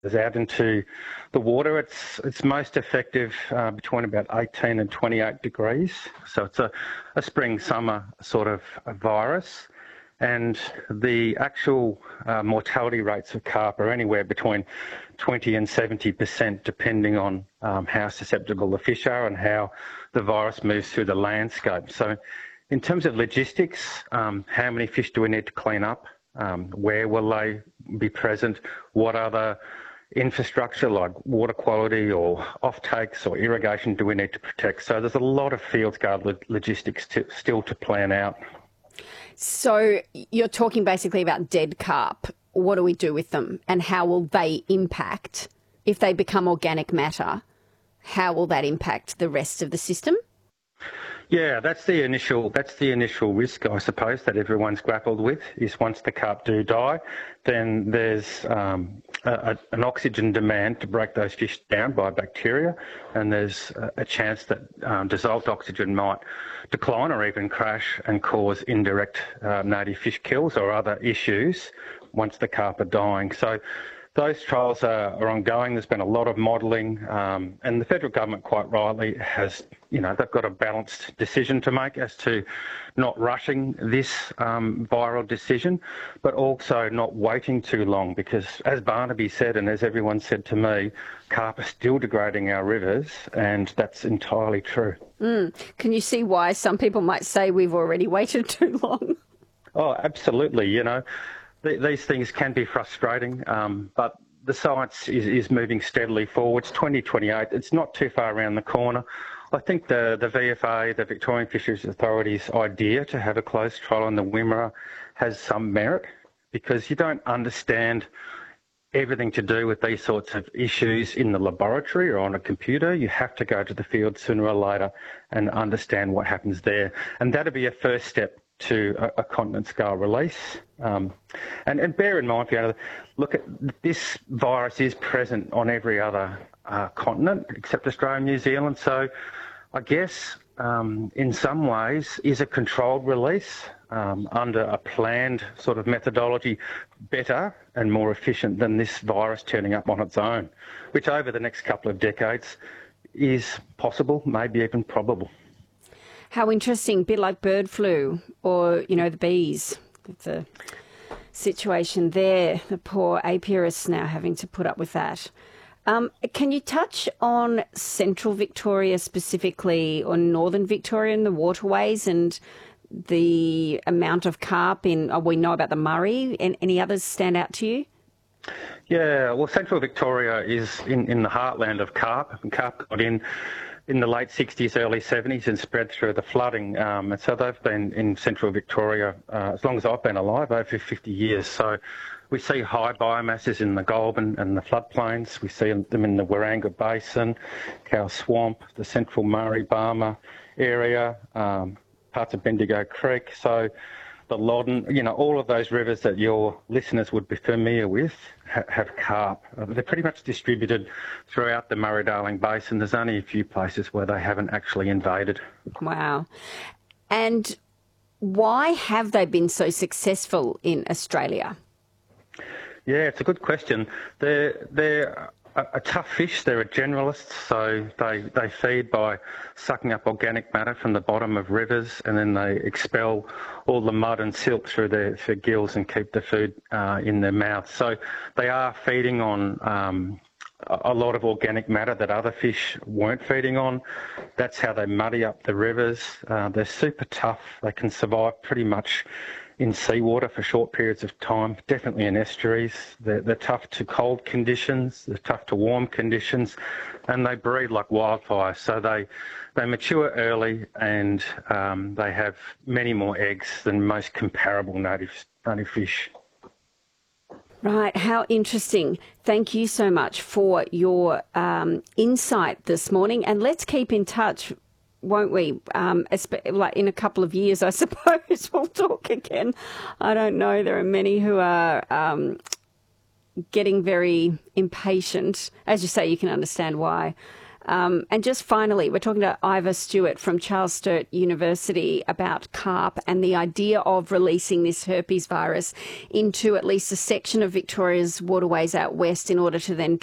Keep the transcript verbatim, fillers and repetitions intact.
out into the water. It's it's most effective uh, between about eighteen and twenty-eight degrees. So it's a, a spring summer sort of a virus. And the actual uh, mortality rates of carp are anywhere between twenty and seventy percent, depending on um, how susceptible the fish are and how the virus moves through the landscape. So in terms of logistics, um, how many fish do we need to clean up? Um, where will they be present? What other infrastructure like water quality or offtakes or irrigation do we need to protect? So there's a lot of field guard lo- logistics to, still to plan out. So you're talking basically about dead carp. What do we do with them and how will they impact if they become organic matter? How will that impact the rest of the system? Yeah, that's the initial that's the initial risk, I suppose, that everyone's grappled with, is once the carp do die, then there's um, a, a, an oxygen demand to break those fish down by bacteria, and there's a, a chance that um, dissolved oxygen might decline or even crash and cause indirect uh, native fish kills or other issues once the carp are dying. So those trials are, are ongoing. There's been a lot of modelling, um, and the federal government, quite rightly, has, you know, they've got a balanced decision to make as to not rushing this um, viral decision, but also not waiting too long, because as Barnaby said, and as everyone said to me, carp are still degrading our rivers, and that's entirely true. Mm. Can you see why some people might say we've already waited too long? Oh, absolutely. You know, these things can be frustrating, um, but the science is, is moving steadily forward. It's twenty twenty-eight. It's not too far around the corner. I think the, the V F A, the Victorian Fisheries Authority's idea to have a closed trial on the Wimmera has some merit, because you don't understand everything to do with these sorts of issues in the laboratory or on a computer. You have to go to the field sooner or later and understand what happens there. And that'll be a first step to a, a continent scale release. Um, and, and bear in mind, Fiona, look, at this virus is present on every other uh, continent except Australia and New Zealand. So I guess um, in some ways is a controlled release um, under a planned sort of methodology better and more efficient than this virus turning up on its own, which over the next couple of decades is possible, maybe even probable. How interesting, a bit like bird flu or, you know, the bees, the situation there, the poor apiarists now having to put up with that. Um, can you touch on central Victoria specifically, or northern Victoria and the waterways and the amount of carp in, oh, we know about the Murray, and any others stand out to you? Yeah, well, central Victoria is in, in the heartland of carp, and carp got in in the late sixties, early seventies and spread through the flooding. Um, and so they've been in central Victoria uh, as long as I've been alive, over fifty years. So we see high biomasses in the Goulburn and the floodplains. We see them in the Waranga Basin, Cow Swamp, the central Murray-Barmah area, um, parts of Bendigo Creek. So the Loddon, you know, all of those rivers that your listeners would be familiar with ha- have carp. Uh, they're pretty much distributed throughout the Murray-Darling Basin. There's only a few places where they haven't actually invaded. Wow. And why have they been so successful in Australia? Yeah, it's a good question. They're, they're a, a tough fish. They're a generalist, so they, they feed by sucking up organic matter from the bottom of rivers, and then they expel all the mud and silt through their, their gills and keep the food uh, in their mouth. So they are feeding on um, a, a lot of organic matter that other fish weren't feeding on. That's how they muddy up the rivers. Uh, they're super tough. They can survive pretty much in seawater for short periods of time, definitely in estuaries. They're, they're tough to cold conditions, they're tough to warm conditions, and they breed like wildfire. So they they mature early, and um, they have many more eggs than most comparable native, native fish. Right, how interesting. Thank you so much for your um, insight this morning, and let's keep in touch, won't we? Um, like in a couple of years, I suppose we'll talk again. I don't know. There are many who are um, getting very impatient. As you say, you can understand why. Um, and just finally, we're talking to Ivor Stewart from Charles Sturt University about carp and the idea of releasing this herpes virus into at least a section of Victoria's waterways out west in order to then